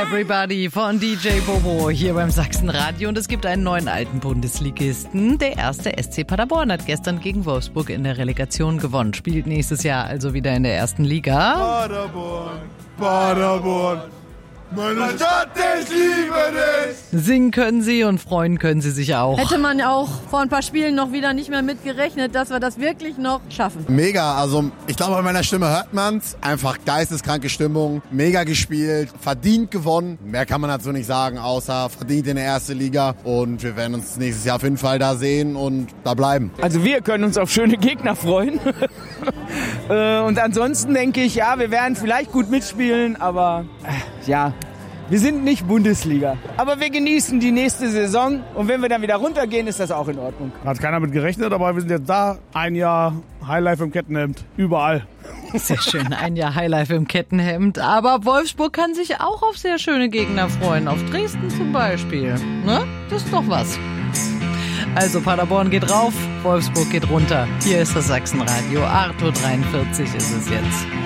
Everybody von DJ Bobo hier beim Sachsenradio. Und es gibt einen neuen alten Bundesligisten. Der erste SC Paderborn hat gestern gegen Wolfsburg in der Relegation gewonnen. Spielt nächstes Jahr also wieder in der ersten Liga. Paderborn, Paderborn, meine Stadt, ich liebe dich! Singen können sie und freuen können sie sich auch. Hätte man ja auch vor ein paar Spielen noch wieder nicht mehr mit gerechnet, dass wir das wirklich noch schaffen. Mega, also ich glaube, an meiner Stimme hört man's. Einfach geisteskranke Stimmung, mega gespielt, verdient gewonnen. Mehr kann man dazu nicht sagen, außer verdient in der ersten Liga. Und wir werden uns nächstes Jahr auf jeden Fall da sehen und da bleiben. Also wir können uns auf schöne Gegner freuen. Und ansonsten denke ich, ja, wir werden vielleicht gut mitspielen, aber ja, wir sind nicht Bundesliga. Aber wir genießen die nächste Saison und wenn wir dann wieder runtergehen, ist das auch in Ordnung. Hat keiner mit gerechnet, aber wir sind jetzt da. Ein Jahr Highlife im Kettenhemd, überall. Sehr schön, ein Jahr Highlife im Kettenhemd. Aber Wolfsburg kann sich auch auf sehr schöne Gegner freuen. Auf Dresden zum Beispiel. Ne? Das ist doch was. Also Paderborn geht rauf, Wolfsburg geht runter. Hier ist das Sachsenradio. 8:43 Uhr ist es jetzt.